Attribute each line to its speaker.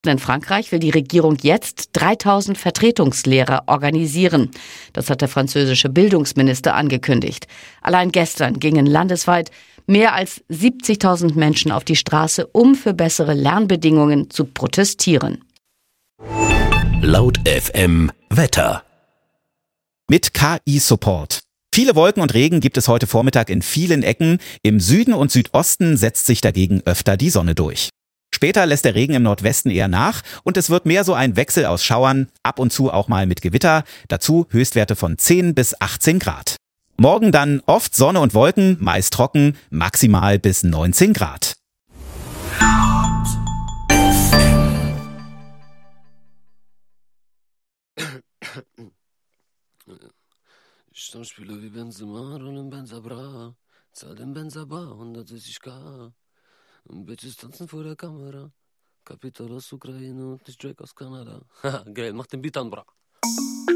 Speaker 1: In Frankreich will die Regierung jetzt 3000 Vertretungslehrer organisieren. Das hat der französische Bildungsminister angekündigt. Allein gestern gingen landesweit mehr als 70.000 Menschen auf die Straße, um für bessere Lernbedingungen zu protestieren.
Speaker 2: Laut FM Wetter.
Speaker 3: Mit KI-Support. Viele Wolken und Regen gibt es heute Vormittag in vielen Ecken. Im Süden und Südosten setzt sich dagegen öfter die Sonne durch. Später lässt der Regen im Nordwesten eher nach und es wird mehr so ein Wechsel aus Schauern, ab und zu auch mal mit Gewitter, dazu Höchstwerte von 10 bis 18 Grad. Morgen dann oft Sonne und Wolken, meist trocken, maximal bis 19 Grad.
Speaker 4: Stammspieler wie Benzema, Rollen Benzabra, zahl den Benzabar, 160k. Bitches tanzen vor der Kamera. Kapital aus Ukraine und ich Drake aus Kanada. Haha, geil, mach den Beat an, bra.